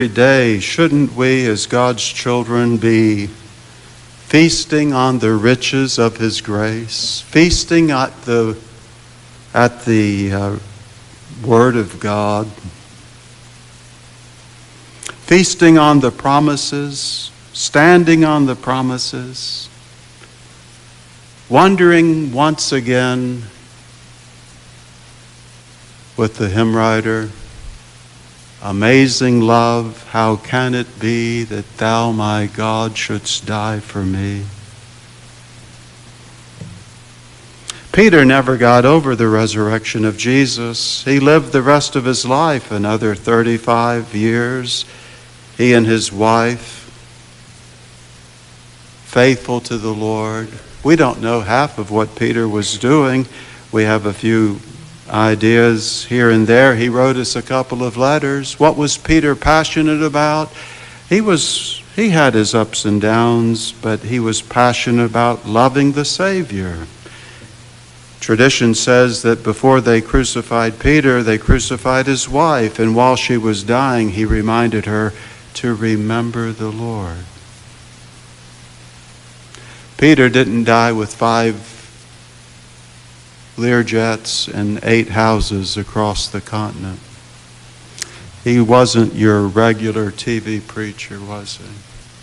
Every day, shouldn't we as God's children be feasting on the riches of His grace, feasting at the Word of God, feasting on the promises, standing on the promises, wondering once again with the hymn writer, amazing love, how can it be that thou, my God, shouldst die for me? Peter never got over the resurrection of Jesus. He lived the rest of his life, another 35 years. He and his wife, faithful to the Lord. We don't know half of what Peter was doing. We have a few ideas here and there. He wrote us a couple of letters. What was Peter passionate about? He had his ups and downs, but he was passionate about loving the Savior. Tradition says that before they crucified Peter, they crucified his wife, and while she was dying, he reminded her to remember the Lord. Peter didn't die with 5 Learjets and 8 houses across the continent. He wasn't your regular TV preacher, was he?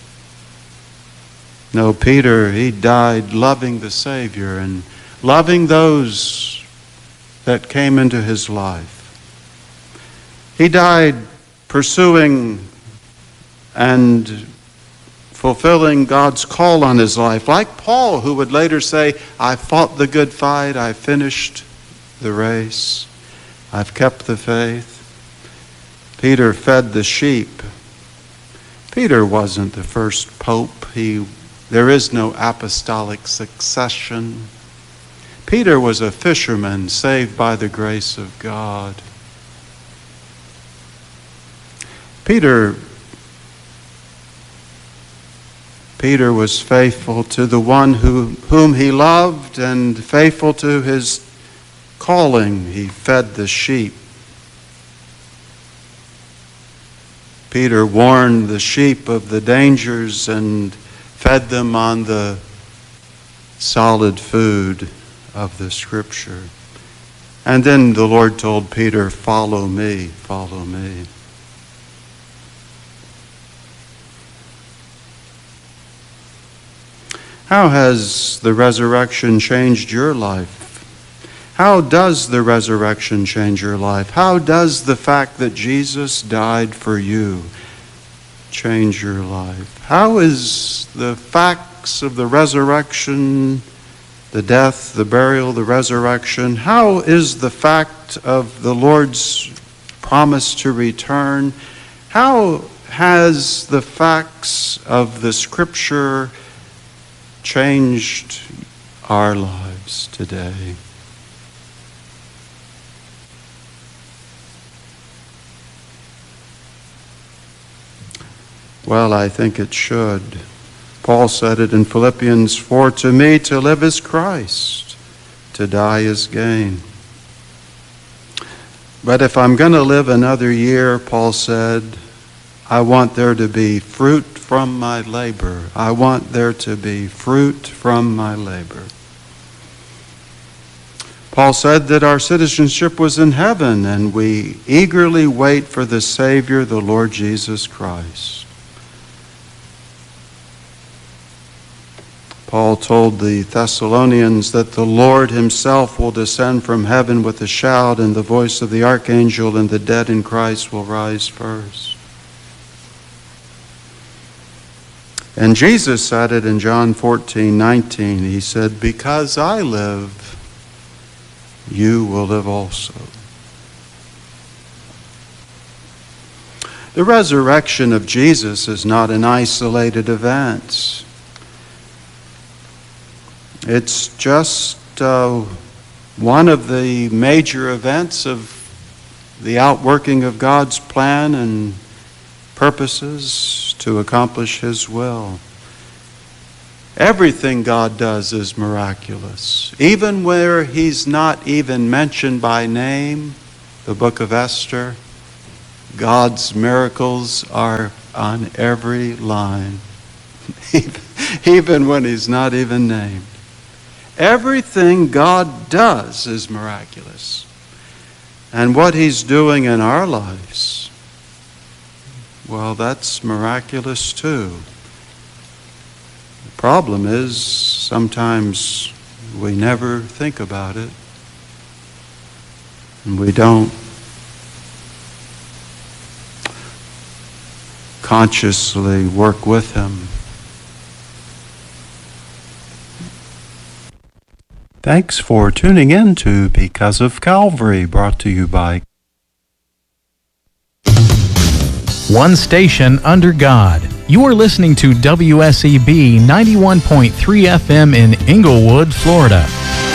No, Peter, he died loving the Savior and loving those that came into his life. He died pursuing and fulfilling God's call on his life, like Paul, who would later say, I fought the good fight, I finished the race, I've kept the faith. Peter fed the sheep. Peter wasn't the first pope. There is no apostolic succession. Peter was a fisherman saved by the grace of God. Peter was faithful to the one whom he loved and faithful to his calling. He fed the sheep. Peter warned the sheep of the dangers and fed them on the solid food of the Scripture. And then the Lord told Peter, follow me, follow me. How has the resurrection changed your life? How does the resurrection change your life? How does the fact that Jesus died for you change your life? How is the facts of the resurrection, the death, the burial, the resurrection, how is the fact of the Lord's promise to return, how has the facts of the Scripture changed our lives today? Well, I think it should. Paul said it in Philippians 4, to me to live is Christ, to die is gain. But if I'm going to live another year, Paul said, I want there to be fruit from my labor. I want there to be fruit from my labor. Paul said that our citizenship was in heaven, and we eagerly wait for the Savior, the Lord Jesus Christ. Paul told the Thessalonians that the Lord himself will descend from heaven with a shout and the voice of the archangel, and the dead in Christ will rise first. And Jesus said it in John 14:19. He said, because I live, you will live also. The resurrection of Jesus is not an isolated event. It's just one of the major events of the outworking of God's plan and purposes to accomplish His will. Everything God does is miraculous. Even where He's not even mentioned by name, the book of Esther, God's miracles are on every line, even when he's not even named. Everything God does is miraculous. And what he's doing in our lives, well, that's miraculous too. The problem is sometimes we never think about it, and we don't consciously work with him. Thanks for tuning in to Because of Calvary, brought to you by One Station Under God. You are listening to WSEB 91.3 FM in Inglewood, Florida.